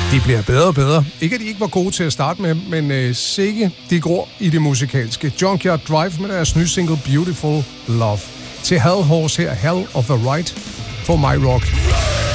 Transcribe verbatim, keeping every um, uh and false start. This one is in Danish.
De bliver bedre og bedre. Ikke at de ikke var gode til at starte med, men øh, sikke de gror i det musikalske. Junkyard Drive med deres nye single Beautiful Love. Til Hell Horse her, Hell of a Right for My Rock.